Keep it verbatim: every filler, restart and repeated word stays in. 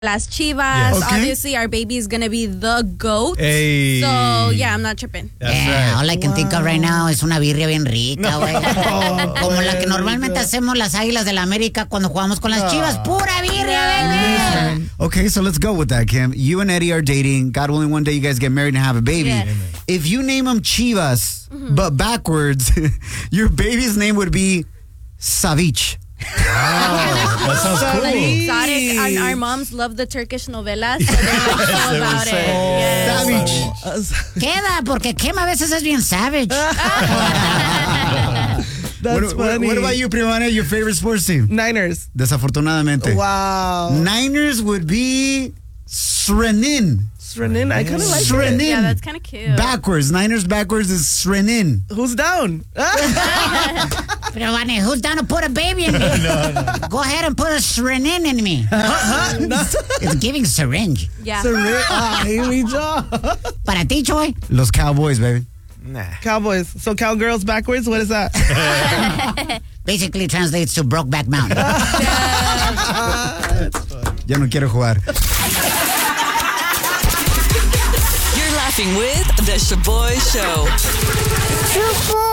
Las Chivas. Yes. Okay. Obviously, our baby is going to be the GOAT. Hey. So, yeah, I'm not tripping. That's Yeah, right. all I can Wow. think of right now es una birria bien rica, güey. Como la que normalmente hacemos las Águilas de la América cuando jugamos con las Chivas. Pura birria, baby. Okay, so let's go with that, Kim. You and Eddie are dating. God willing, one day you guys get married and have a baby. Yes. If you name him Chivas, but backwards, your baby's name would be Savich. That sounds cool. Exotic. And our moms love the Turkish novelas, so they're like so about it. Yes. Savich. Queda, porque Kim a veces es bien savage. What, That's what- funny. what about you, Primana? Your favorite sports team? Niners. Desafortunadamente. Wow. Niners would be Srenin. Srenin, I kind of like it. Srenin. Yeah, that's kind of cute. Backwards. Niners backwards is Srenin. Who's down? Pero, Vane, who's down to put a baby in me? Go ahead and put a syringe in me. It's giving syringe. Yeah. Srenin. Ah, here we go. Para ti, Choy. Los Cowboys, baby. Cowboys. So cowgirls backwards, what is that? Basically translates to Brokeback Mountain. Ya no quiero jugar. You're laughing with The Shaboy Show.